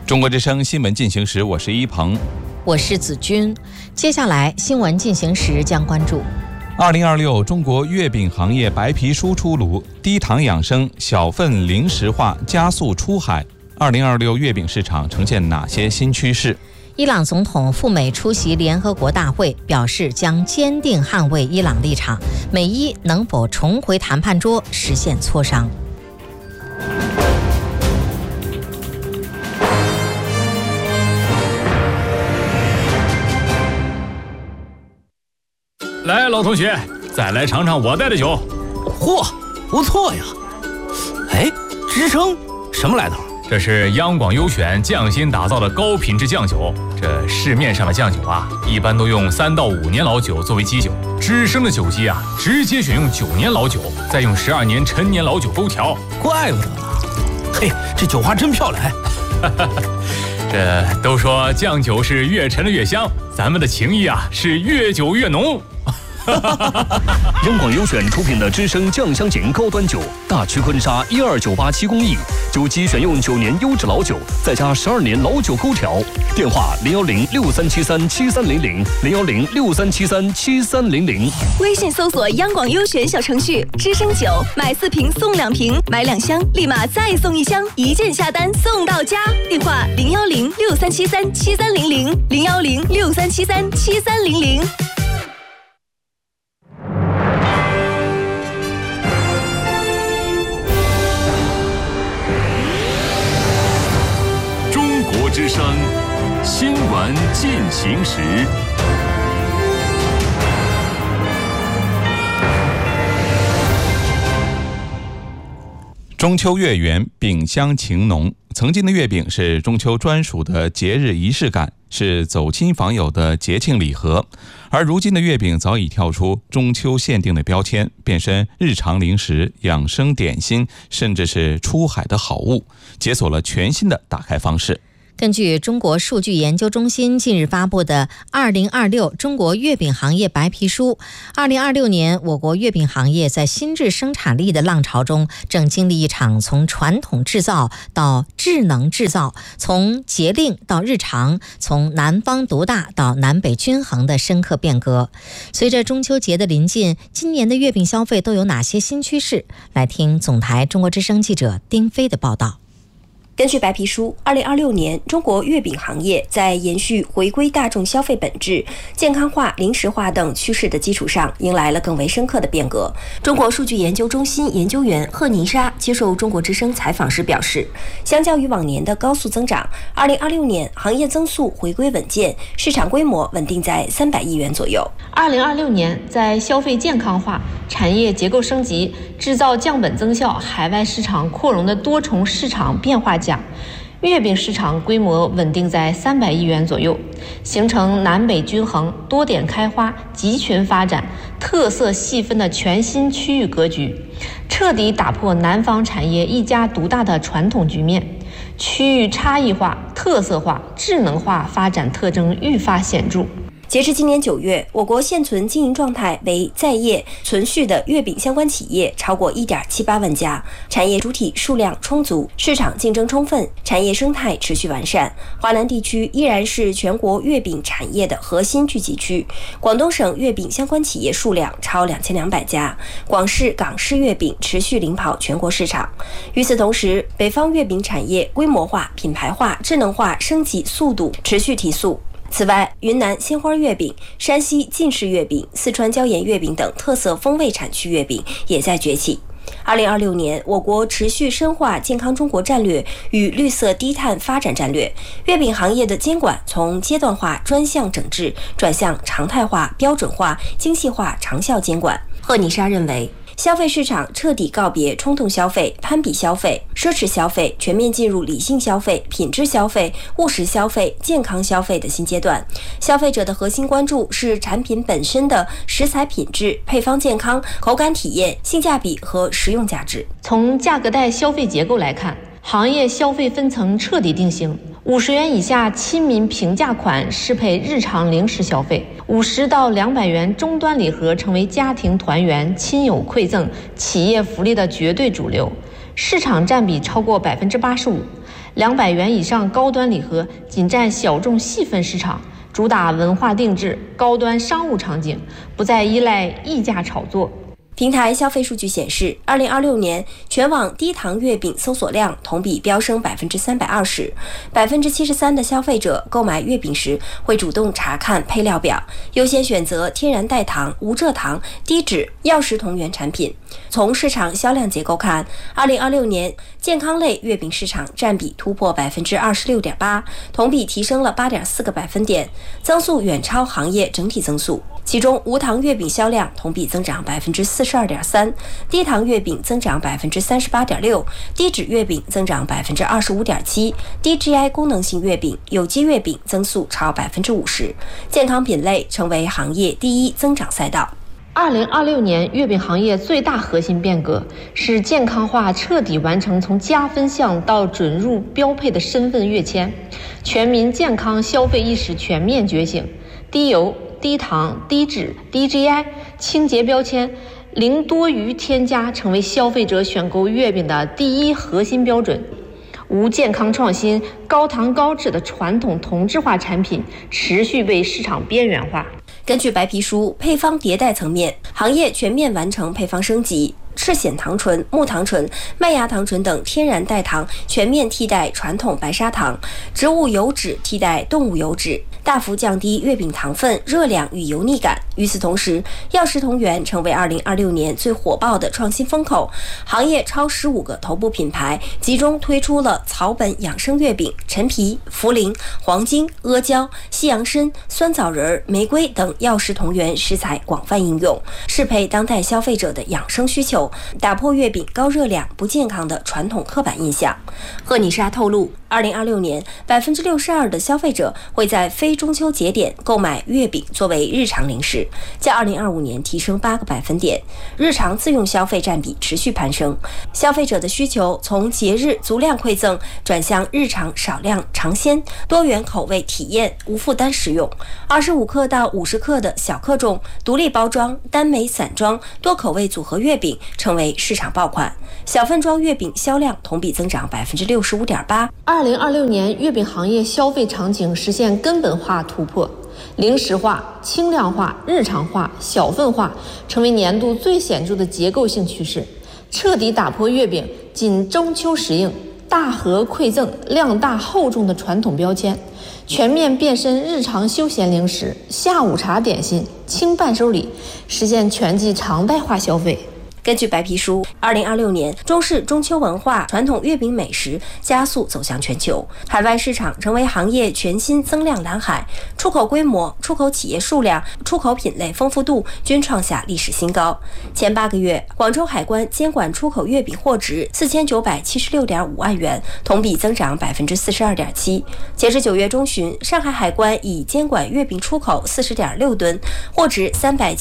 中国之声新闻进行时，我是一鹏， 我是子君。接下来新闻进行时将关注 2026中国月饼行业白皮书出炉，低糖养生、小份零食化加速出海。2026月饼市场呈现哪些新趋势？ 伊朗总统赴美出席联合国大会，表示将坚定捍卫伊朗立场，美伊能否重回谈判桌实现磋商？ 来，老同学，再来尝尝我带的酒。 嚯，不错呀！哎，支撑什么来头？ 这是央广优选匠心打造的高品质酱酒。这市面上的酱酒啊，一般都用3到5年老酒作为基酒，知生的酒基啊，直接选用9年老酒，再用12年陈年老酒勾调。 怪不得呢。嘿，这酒花真漂亮。 这都说酱酒是越陈的越香，咱们的情谊啊是越久越浓。 央广优选出品的知生酱香型高端酒，大曲坤沙12987工艺，酒基选用9年优质老酒，再加12年老酒勾调。电话01063737300，01063737300。 微信搜索央广优选小程序，知生酒买4瓶送2瓶，买2箱立马再送1箱，一键下单送到家。电话01063737300，01063737300。 之声新闻进行时。 中秋月圆，饼香情浓。曾经的月饼是中秋专属的节日仪式感，是走亲访友的节庆礼盒。而如今的月饼早已跳出中秋限定的标签，变身日常零食、养生点心，甚至是出海的好物，解锁了全新的打开方式。 根据中国数据研究中心近日发布的2026中国月饼行业白皮书，2026年我国月饼行业在新质生产力的浪潮中，正经历一场从传统制造到智能制造，从节令到日常，从南方独大到南北均衡的深刻变革。随着中秋节的临近，今年的月饼消费都有哪些新趋势？来听总台中国之声记者丁飞的报道。 根据白皮书，2026年中国月饼行业在延续回归大众消费本质、健康化、零食化等趋势的基础上，迎来了更为深刻的变革。中国数据研究中心研究员贺妮莎接受中国之声采访时表示，相较于往年的高速增长，2026年行业增速回归稳健，市场规模稳定在300亿元左右。 2026年，在消费健康化、产业结构升级、制造降本增效、海外市场扩容的多重市场变化下，月饼市场规模稳定在300亿元左右，形成南北均衡、多点开花、集群发展、特色细分的全新区域格局，彻底打破南方产业一家独大的传统局面，区域差异化、特色化、智能化发展特征愈发显著。 截至今年9月，我国现存经营状态为在业存续的月饼相关企业超过1.78万家，产业主体数量充足，市场竞争充分，产业生态持续完善。华南地区依然是全国月饼产业的核心聚集区，广东省月饼相关企业数量超2200家，广式、港式月饼持续领跑全国市场。与此同时，北方月饼产业规模化、品牌化、智能化升级速度持续提速。此外，云南鲜花月饼、山西晋式月饼、四川椒盐月饼等特色风味产区月饼也在崛起。2026年，我国持续深化健康中国战略与绿色低碳发展战略，月饼行业的监管从阶段化专项整治转向常态化、标准化、精细化长效监管。贺妮莎认为，消费市场彻底告别冲动消费、攀比消费、奢侈消费，全面进入理性消费、品质消费、务实消费、健康消费的新阶段。消费者的核心关注是产品本身的食材品质、配方健康、口感体验、性价比和实用价值。 从价格带消费结构来看，行业消费分层彻底定型。50元以下亲民平价款适配日常零食消费，50到200元终端礼盒成为家庭团圆、亲友馈赠、企业福利的绝对主流，市场占比超过85%。 200元以上高端礼盒仅占小众细分市场，主打文化定制、高端商务场景，不再依赖溢价炒作。 平台消费数据显示，2026年全网低糖月饼搜索量同比飙升320%，73%的消费者购买月饼时会主动查看配料表，优先选择天然代糖、无蔗糖、低脂、药食同源产品。从市场销量结构看，2026年健康类月饼市场占比突破26.8%，同比提升了8.4个百分点，增速远超行业整体增速。其中无糖月饼销量同比增长42.3%，低糖月饼增长38.6%，低脂月饼增长25.7%，低 GI 功能性月饼、有机月饼增速超50%，健康品类成为行业第一增长赛道。 2026年月饼行业最大核心变革是健康化彻底完成从加分项到准入标配的身份跃迁，全民健康消费意识全面觉醒，低油、低糖、低脂、低 GI、清洁标签、零多余添加成为消费者选购月饼的第一核心标准。无健康创新、高糖高脂的传统同质化产品持续被市场边缘化。 根据白皮书，配方迭代层面，行业全面完成配方升级，赤藓糖醇、木糖醇、麦芽糖醇等天然代糖全面替代传统白砂糖，植物油脂替代动物油脂，大幅降低月饼糖分、热量与油腻感。与此同时，药食同源成为2026年最火爆的创新风口，行业超15个头部品牌集中推出了草本养生月饼、陈皮、茯苓、黄精、阿胶、西洋参、酸枣仁、玫瑰等药食同源食材广泛应用，适配当代消费者的养生需求，打破月饼高热量、不健康的传统刻板印象。赫尼莎透露，2026年62%的消费者会在非中秋节点购买月饼作为日常零食，较2025年提升8个百分点，日常自用消费占比持续攀升。消费者的需求从节日足量馈赠转向日常少量尝鲜、多元口味体验、无负担食用。25克到50克的小克重、独立包装、单枚散装、多口味组合月饼成为市场爆款，小份装月饼销量同比增长65.8%。 2026年月饼行业消费场景实现根本化突破，零食化、轻量化、日常化、小份化成为年度最显著的结构性趋势，彻底打破月饼仅中秋时令、大盒馈赠、量大厚重的传统标签，全面变身日常休闲零食、下午茶点心、轻伴手礼，实现全季常态化消费。 根据白皮书，2026年中式中秋文化、传统月饼美食加速走向全球，海外市场成为行业全新增量蓝海，出口规模、出口企业数量、出口品类丰富度均创下历史新高。前8个月，广州海关监管出口月饼货值4976.5万元，同比增长42.7%。截至9月中旬，上海海关已监管月饼出口40.6吨，货值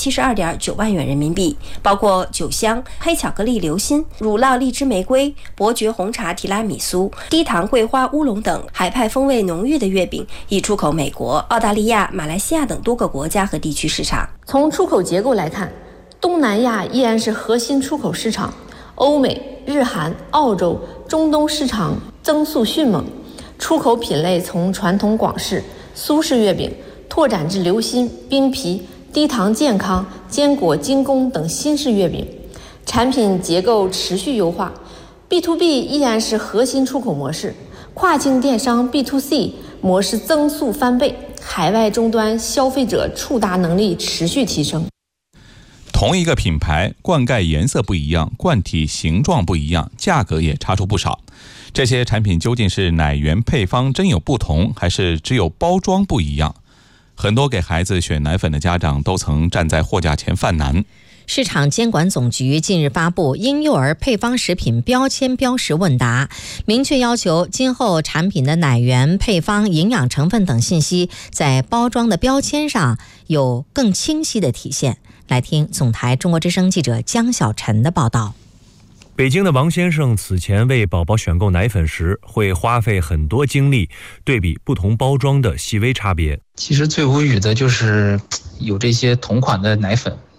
372.9万元人民币，包括酒香、黑巧克力流心、乳酪荔枝玫瑰、伯爵红茶提拉米苏、低糖桂花乌龙等海派风味浓郁的月饼已出口美国、澳大利亚、马来西亚等多个国家和地区市场。 从出口结构来看，东南亚依然是核心出口市场，欧美、日韩、澳洲、中东市场增速迅猛，出口品类从传统广式、苏式月饼拓展至流心、冰皮、低糖健康、坚果精工等新式月饼，产品结构持续优化。 B2B 依然是核心出口模式，跨境电商 B2C 模式增速翻倍，海外终端消费者触达能力持续提升。 同一个品牌，罐盖颜色不一样，罐体形状不一样，价格也差出不少。这些产品究竟是奶源配方真有不同，还是只有包装不一样？很多给孩子选奶粉的家长都曾站在货架前犯难。 市场监管总局近日发布婴幼儿配方食品标签标识问答，明确要求今后产品的奶源、配方、营养成分等信息在包装的标签上有更清晰的体现。来听总台中国之声记者江小晨的报道。 北京的王先生此前为宝宝选购奶粉时，会花费很多精力对比不同包装的细微差别。 其实最无语的就是有这些同款的奶粉，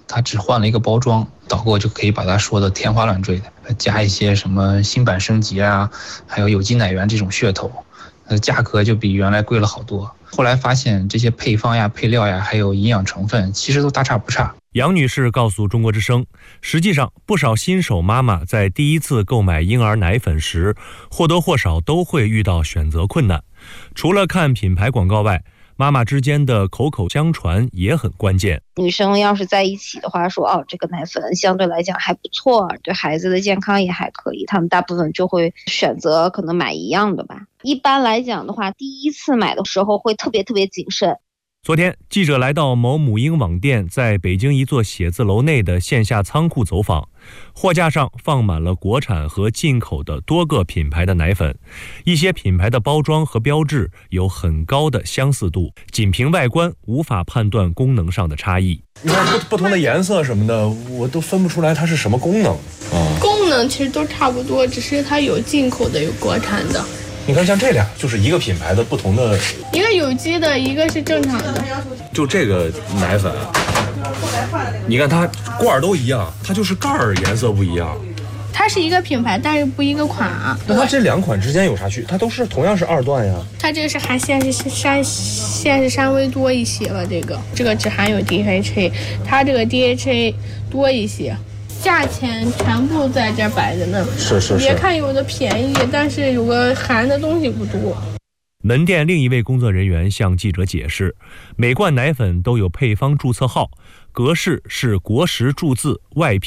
它只换了一个包装，导购就可以把它说的天花乱坠的，加一些什么新版升级啊，还有有机奶源这种噱头，价格就比原来贵了好多。后来发现这些配方呀、配料呀，还有营养成分，其实都大差不差。 杨女士告诉中国之声，实际上不少新手妈妈在第一次购买婴儿奶粉时，或多或少都会遇到选择困难。除了看品牌广告外，妈妈之间的口口相传也很关键。 女生要是在一起的话，说这个奶粉相对来讲还不错，对孩子的健康也还可以，他们大部分就会选择可能买一样的吧。一般来讲的话，第一次买的时候会特别谨慎。 昨天，记者来到某母婴网店在北京一座写字楼内的线下仓库走访，货架上放满了国产和进口的多个品牌的奶粉，一些品牌的包装和标志有很高的相似度，仅凭外观无法判断功能上的差异。 你看不同的颜色什么的，我都分不出来它是什么功能。 功能其实都差不多，只是它有进口的有国产的。 你看像这俩就是一个品牌的不同的， 一个有机的，一个是正常的。 就这个奶粉，你看它罐都一样，它就是盖儿颜色不一样。 它是一个品牌，但是不一个款。 那它这两款之间有啥区别？它都是同样是2段呀。 它这个是含限是稍微多一些吧，这个只含有 DHA， 它这个 DHA 多一些。价钱全部在这摆着呢， 是。 别看有的便宜，但是有个含的东西不多。 门店另一位工作人员向记者解释，每罐奶粉都有配方注册号，格式是国时注字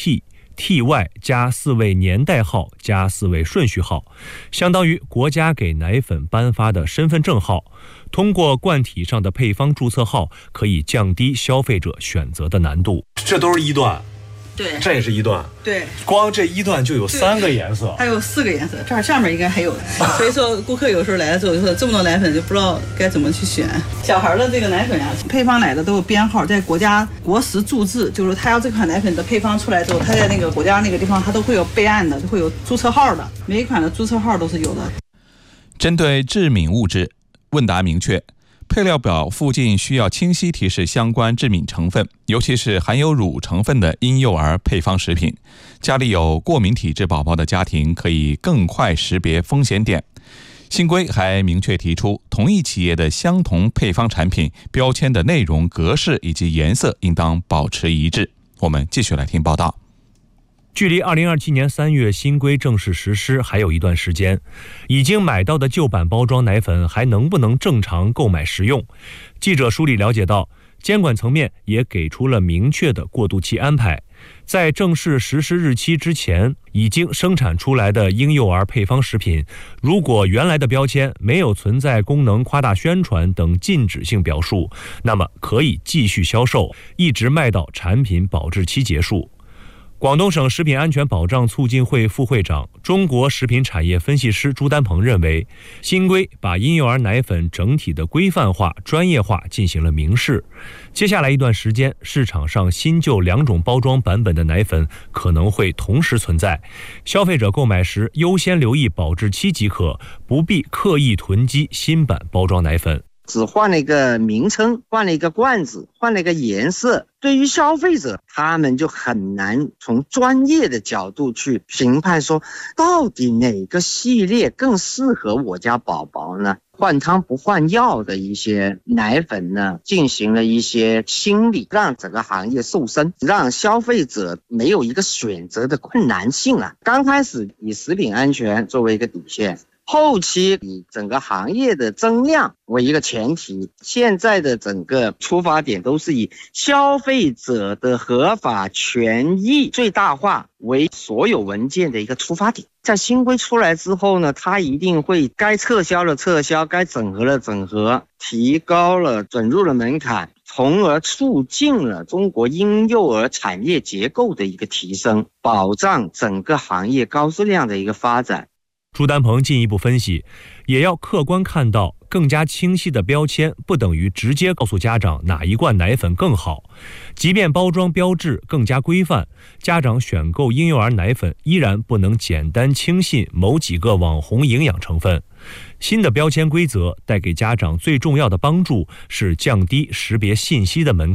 YP、TY 加4位年代号加4位顺序号，相当于国家给奶粉颁发的身份证号。通过罐体上的配方注册号，可以降低消费者选择的难度。 这都是1段。 对， 这也是1段， 对， 光这1段就有3个颜色， 还有4个颜色，这儿下面应该还有。所以说顾客有时候来了之后就说这么多奶粉就不知道该怎么去选。小孩的这个奶粉呀，配方奶的都有编号，在国家国时注字，就是他要这款奶粉的配方出来之后，他在那个国家那个地方他都会有备案的，会有注册号的，每一款的注册号都是有的。 针对致敏物质，问答明确，配料表附近需要清晰提示相关致敏成分，尤其是含有乳成分的婴幼儿配方食品。家里有过敏体质宝宝的家庭可以更快识别风险点。新规还明确提出，同一企业的相同配方产品标签的内容、格式以及颜色应当保持一致。我们继续来听报道。 距离2027年3月新规正式实施还有一段时间，已经买到的旧版包装奶粉还能不能正常购买食用？记者梳理了解到，监管层面也给出了明确的过渡期安排。在正式实施日期之前，已经生产出来的婴幼儿配方食品，如果原来的标签没有存在功能夸大宣传等禁止性表述，那么可以继续销售，一直卖到产品保质期结束。广东省食品安全保障促进会副会长、中国食品产业分析师朱丹鹏认为，新规把婴幼儿奶粉整体的规范化、专业化进行了明示。接下来一段时间，市场上新旧2种包装版本的奶粉可能会同时存在，消费者购买时优先留意保质期即可，不必刻意囤积新版包装奶粉。 只换了一个名称，换了一个罐子，换了一个颜色，对于消费者他们就很难从专业的角度去评判说到底哪个系列更适合我家宝宝呢？换汤不换药的一些奶粉呢，进行了一些清理，让整个行业瘦身，让消费者没有一个选择的困难性了。刚开始以食品安全作为一个底线，后期以整个行业的增量为一个前提，现在的整个出发点都是以消费者的合法权益最大化为所有文件的一个出发点。在新规出来之后呢，它一定会该撤销了撤销，该整合了整合，提高了准入的门槛，从而促进了中国婴幼儿产业结构的一个提升，保障整个行业高质量的一个发展。 朱丹鹏进一步分析，也要客观看到，更加清晰的标签不等于直接告诉家长哪一罐奶粉更好。即便包装标志更加规范，家长选购婴幼儿奶粉依然不能简单轻信某几个网红营养成分。新的标签规则带给家长最重要的帮助是降低识别信息的门槛。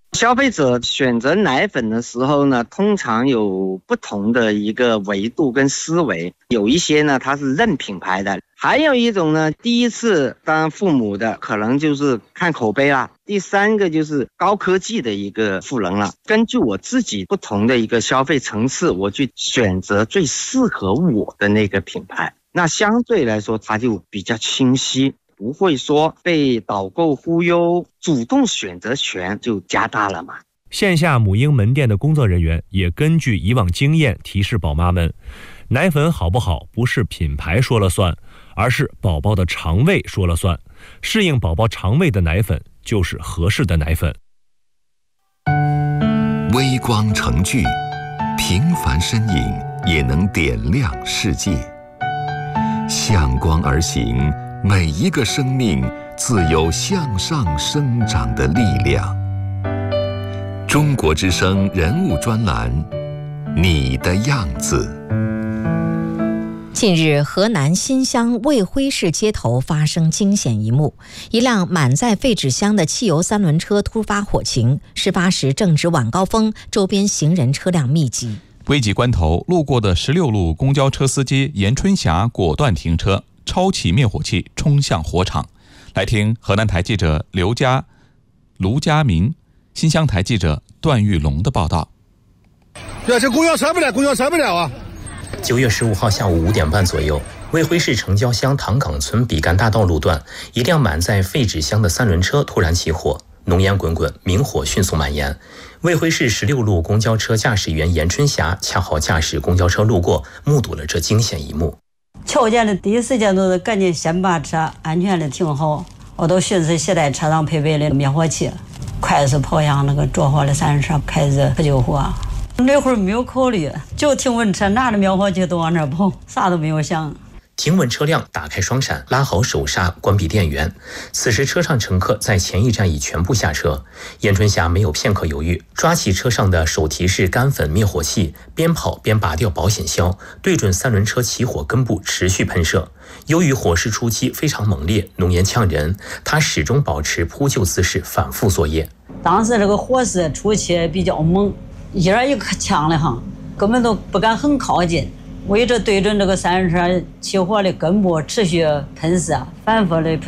消费者选择奶粉的时候呢，通常有不同的一个维度跟思维，有一些呢它是认品牌的，还有一种呢第一次当父母的可能就是看口碑啦，第三个就是高科技的一个赋能了。根据我自己不同的一个消费层次，我去选择最适合我的那个品牌，那相对来说它就比较清晰，不会说被导购忽悠，主动选择权就加大了嘛。 线下母婴门店的工作人员也根据以往经验提示宝妈们，奶粉好不好不是品牌说了算，而是宝宝的肠胃说了算，适应宝宝肠胃的奶粉就是合适的奶粉。 微光成炬，平凡身影也能点亮世界。向光而行，每一个生命自有向上生长的力量。中国之声人物专栏，你的样子。 近日，河南新乡卫辉市街头发生惊险一幕，一辆满载废纸箱的汽油三轮车突发火情，事发时正值晚高峰，周边行人车辆密集。 危急关头，路过的16路公交车司机严春霞果断停车，抄起灭火器冲向火场。来听河南台记者卢佳民、新乡台记者段玉龙的报道。 这公交车不了啊！9月15号下午5点半左右，卫辉市城郊乡塘岗村比干大道路段，一辆满载废纸箱的三轮车突然起火，浓烟滚滚，明火迅速蔓延。卫辉市16路公交车驾驶员严春霞恰好驾驶公交车路过，目睹了这惊险一幕。 瞧见的第一时间都是赶紧先把车安全的停好，我都迅速携带车上配备的灭火器，快速跑向那个着火的三轮车，开始救火。那会儿没有考虑，就停稳车，拿着灭火器都往那儿跑，啥都没有想。 停稳车辆，打开双闪，拉好手刹，关闭电源。此时车上乘客在前一站已全部下车。严春霞没有片刻犹豫，抓起车上的手提式干粉灭火器，边跑边拔掉保险销，对准三轮车起火根部持续喷射。由于火势初期非常猛烈，浓烟呛人，他始终保持扑救姿势，反复作业。 当时这个火势初期比较猛，一人一个枪的哈，根本都不敢很靠近。我一直对准这个三轮车起火的根部持续喷射，反复的